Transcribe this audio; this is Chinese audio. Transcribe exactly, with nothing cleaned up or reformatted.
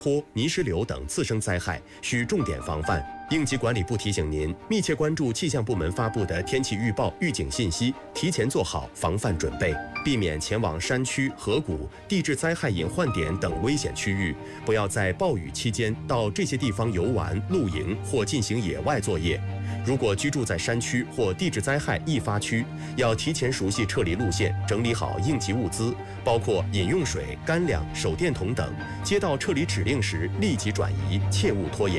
坡、泥石流等次生灾害，需重点防范。应急管理部提醒您，密切关注气象部门发布的天气预报、预警信息，提前做好防范准备，避免前往山区、河谷、地质灾害隐患点等危险区域。不要在暴雨期间到这些地方游玩、露营或进行野外作业。如果居住在山区或地质灾害易发区，要提前熟悉撤离路线，整理好应急物资，包括饮用水、干粮、手电筒等。接到撤离指令时，立即转移，切勿拖延。